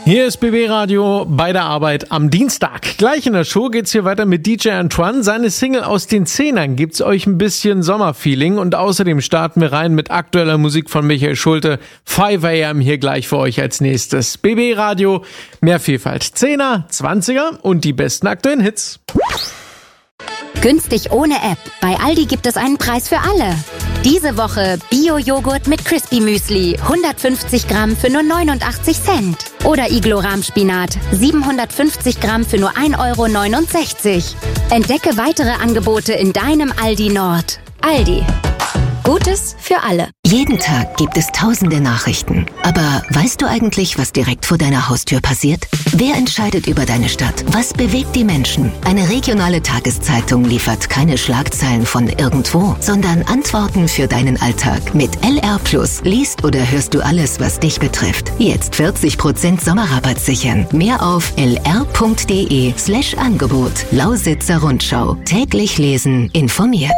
Hier ist BB Radio bei der Arbeit am Dienstag. Gleich in der Show geht's hier weiter mit DJ Antoine. Seine Single aus den Zehnern gibt's euch ein bisschen Sommerfeeling und außerdem starten wir rein mit aktueller Musik von Michael Schulte. 5 AM hier gleich für euch als nächstes. BB Radio, mehr Vielfalt. 10er, 20er und die besten aktuellen Hits. Günstig ohne App. Bei Aldi gibt es einen Preis für alle. Diese Woche Bio-Joghurt mit Crispy Müsli, 150 Gramm für nur 89 Cent. Oder Iglo-Rahmspinat, 750 Gramm für nur 1,69 €. Entdecke weitere Angebote in deinem Aldi Nord. Aldi. Gutes für alle. Jeden Tag gibt es tausende Nachrichten. Aber weißt du eigentlich, was direkt vor deiner Haustür passiert? Wer entscheidet über deine Stadt? Was bewegt die Menschen? Eine regionale Tageszeitung liefert keine Schlagzeilen von irgendwo, sondern Antworten für deinen Alltag. Mit LR Plus liest oder hörst du alles, was dich betrifft. Jetzt 40% Sommerrabatt sichern. Mehr auf lr.de/Angebot. Lausitzer Rundschau. Täglich lesen, informiert.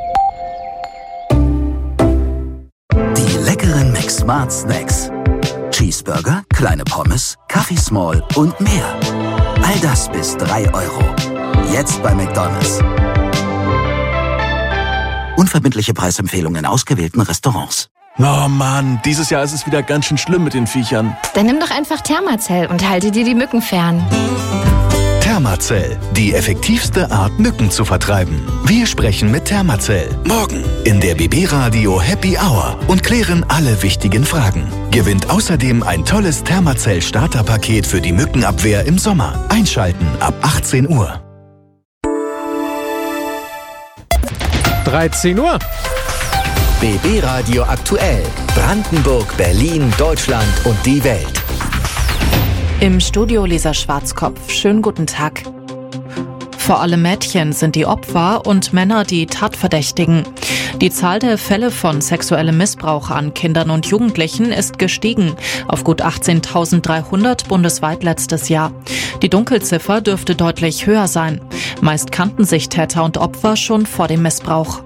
Leckeren McSmart Snacks. Cheeseburger, kleine Pommes, Kaffee Small und mehr. All das bis 3 €. Jetzt bei McDonald's. Unverbindliche Preisempfehlungen in ausgewählten Restaurants. Oh Mann, dieses Jahr ist es wieder ganz schön schlimm mit den Viechern. Dann nimm doch einfach Thermacell und halte dir die Mücken fern. Thermacell, die effektivste Art, Mücken zu vertreiben. Wir sprechen mit Thermacell. Morgen in der BB Radio Happy Hour und klären alle wichtigen Fragen. Gewinnt außerdem ein tolles Thermacell Starterpaket für die Mückenabwehr im Sommer. Einschalten ab 18 Uhr. 13 Uhr. BB Radio aktuell. Brandenburg, Berlin, Deutschland und die Welt. Im Studio Lisa Schwarzkopf. Schönen guten Tag. Vor allem Mädchen sind die Opfer und Männer die Tatverdächtigen. Die Zahl der Fälle von sexuellem Missbrauch an Kindern und Jugendlichen ist gestiegen auf gut 18.300 bundesweit letztes Jahr. Die Dunkelziffer dürfte deutlich höher sein. Meist kannten sich Täter und Opfer schon vor dem Missbrauch.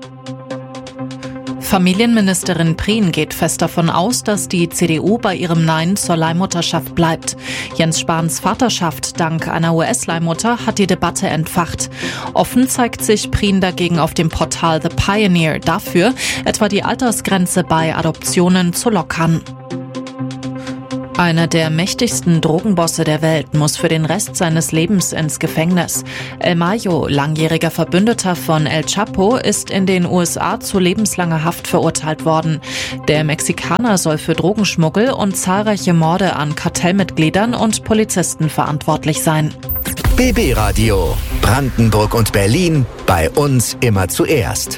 Familienministerin Prien geht fest davon aus, dass die CDU bei ihrem Nein zur Leihmutterschaft bleibt. Jens Spahns Vaterschaft dank einer US-Leihmutter hat die Debatte entfacht. Offen zeigt sich Prien dagegen auf dem Portal The Pioneer dafür, etwa die Altersgrenze bei Adoptionen zu lockern. Einer der mächtigsten Drogenbosse der Welt muss für den Rest seines Lebens ins Gefängnis. El Mayo, langjähriger Verbündeter von El Chapo, ist in den USA zu lebenslanger Haft verurteilt worden. Der Mexikaner soll für Drogenschmuggel und zahlreiche Morde an Kartellmitgliedern und Polizisten verantwortlich sein. BB Radio. Brandenburg und Berlin. Bei uns immer zuerst.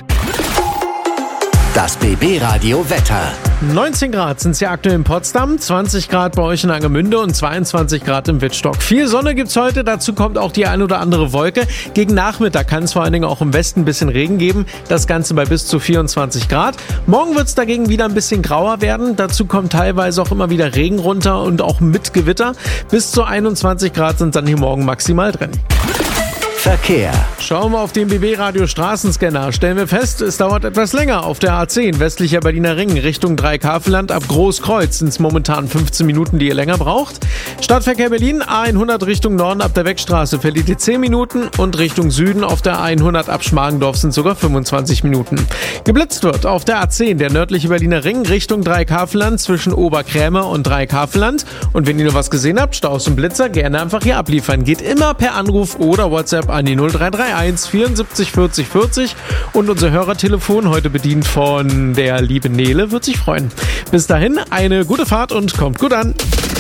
Das BB Radio Wetter. 19 Grad sind es ja aktuell in Potsdam, 20 Grad bei euch in Angermünde und 22 Grad im Wittstock. Viel Sonne gibt's heute, dazu kommt auch die ein oder andere Wolke. Gegen Nachmittag kann es vor allen Dingen auch im Westen ein bisschen Regen geben, das Ganze bei bis zu 24 Grad. Morgen wird es dagegen wieder ein bisschen grauer werden, dazu kommt teilweise auch immer wieder Regen runter und auch mit Gewitter. Bis zu 21 Grad sind dann hier morgen maximal drin. Verkehr. Schauen wir auf den BB-Radio Straßenscanner. Stellen wir fest, es dauert etwas länger. Auf der A10 westlicher Berliner Ring Richtung Dreieckhavelland ab Großkreuz sind es momentan 15 Minuten, die ihr länger braucht. Stadtverkehr Berlin, A100 Richtung Norden ab der Wegstraße verliert ihr 10 Minuten und Richtung Süden auf der A100 ab Schmargendorf sind sogar 25 Minuten. Geblitzt wird auf der A10 der nördliche Berliner Ring Richtung Dreieckhavelland zwischen Oberkrämer und Dreieckhavelland. Und wenn ihr noch was gesehen habt, Staus und Blitzer, gerne einfach hier abliefern. Geht immer per Anruf oder WhatsApp an die 0331 74 40 40 und unser Hörertelefon, heute bedient von der lieben Nele, wird sich freuen. Bis dahin, eine gute Fahrt und kommt gut an.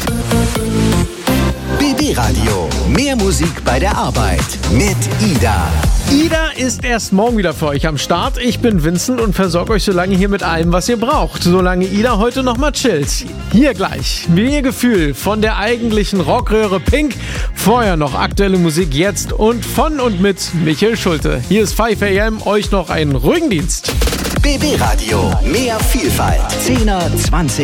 BB Radio. Mehr Musik bei der Arbeit mit Ida. Ida ist erst morgen wieder für euch am Start. Ich bin Vincent und versorge euch so lange hier mit allem, was ihr braucht. Solange Ida heute noch mal chillt. Hier gleich Mir Gefühl von der eigentlichen Rockröhre Pink. Vorher noch aktuelle Musik jetzt und von und mit Michael Schulte. Hier ist 5 AM, euch noch einen ruhigen Dienst. BB Radio. Mehr Vielfalt. 10er, 20